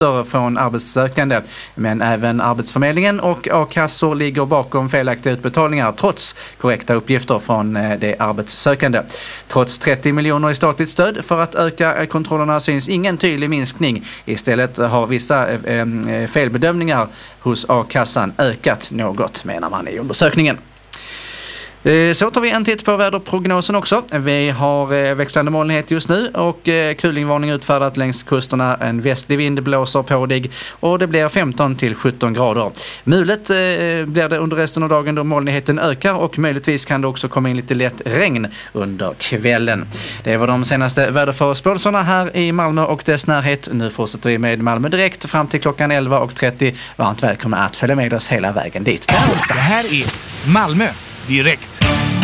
från arbetssökande, men även Arbetsförmedlingen och a-kassor ligger bakom felaktiga utbetalningar trots korrekta uppgifter från de arbetssökande. Trots 30 miljoner i statligt stöd för att öka kontrollerna syns ingen tydlig minskning. Istället har vissa felbedömningar hos a-kassan ökat något, menar man i undersökningen. Så tar vi en titt på väderprognosen också. Vi har växlande molnighet just nu och kulingvarning utfärdat längs kusterna. En västlig vind blåser pådig och det blir 15 till 17 grader. Mulet blir det under resten av dagen då molnigheten ökar och möjligtvis kan det också komma in lite lätt regn under kvällen. Det var de senaste väderförutspåelserna här i Malmö och dess närhet. Nu fortsätter vi med Malmö direkt fram till klockan 11:30. Varmt välkomna att följa med oss hela vägen dit. Det här är Malmö direkt.